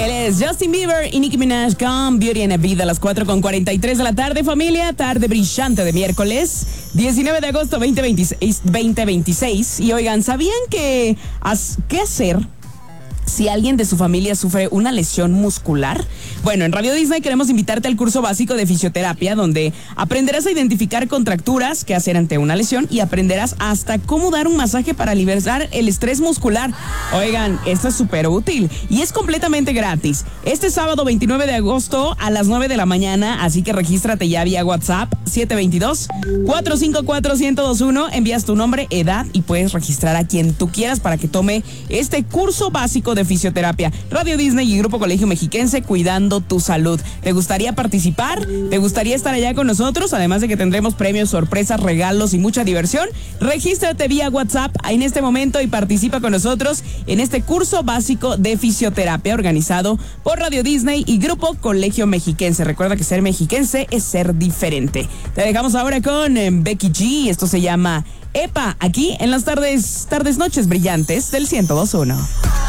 Él es Justin Bieber y Nicki Minaj con Beauty and the Beat a las 4:43 de la tarde, familia. Tarde brillante de miércoles 19 de agosto 2026. Y oigan, ¿sabían qué hacer si alguien de su familia sufre una lesión muscular? Bueno, en Radio Disney queremos invitarte al curso básico de fisioterapia, donde aprenderás a identificar contracturas, qué hacer ante una lesión, y aprenderás hasta cómo dar un masaje para liberar el estrés muscular. Oigan, esto es súper útil y es completamente gratis. Este sábado 29 de agosto a las 9 de la mañana, así que regístrate ya vía WhatsApp 722-454-1021. Envías tu nombre, edad y puedes registrar a quien tú quieras para que tome este curso básico de fisioterapia. Radio Disney y Grupo Colegio Mexiquense, cuidando tu salud. ¿Te gustaría participar? ¿Te gustaría estar allá con nosotros? Además de que tendremos premios, sorpresas, regalos y mucha diversión. Regístrate vía WhatsApp en este momento y participa con nosotros en este curso básico de fisioterapia organizado por Radio Disney y Grupo Colegio Mexiquense. Recuerda que ser mexiquense es ser diferente. Te dejamos ahora con Becky G. Esto se llama Epa, aquí en las tardes noches brillantes del 102.1.